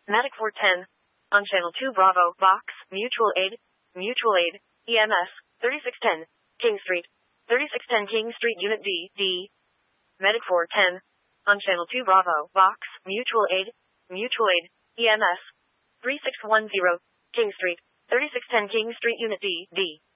Medic 410. On Channel 2 Bravo, Box, Mutual Aid, EMS, 3610, King Street. 3610 King Street Unit D. Medic 410. On Channel 2 Bravo, Box, Mutual Aid, EMS, 3610, King Street. 3610 King Street Unit D.